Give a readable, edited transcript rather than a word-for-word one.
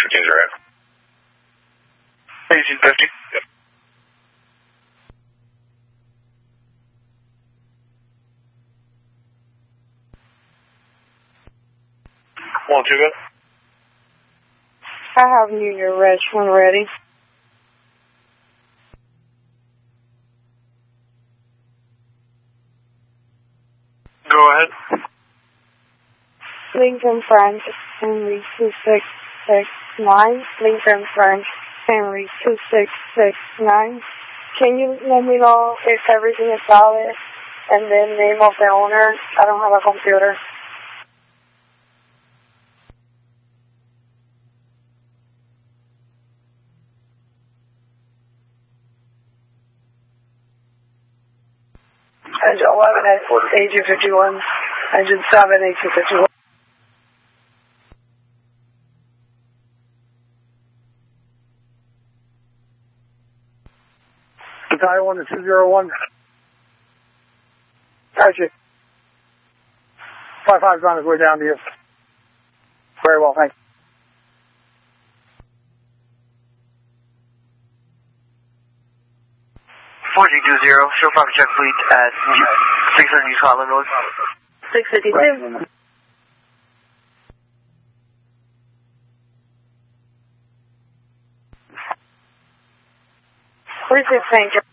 15-0. 1850. Yep. One, two, good. I have Union Reg when ready. Go ahead. Lincoln French, Henry 2669. Lincoln French, Henry 2669. Can you let me know if everything is valid and then name of the owner? I don't have a computer. Engine 11 at AG51. Engine 7 AG51. Battalion 1 to 201. Gotcha. 55's on his way down to you. Very well, thanks. Show Fox Jet Fleet at 600 Scotland Road. 652. What is it, St. John?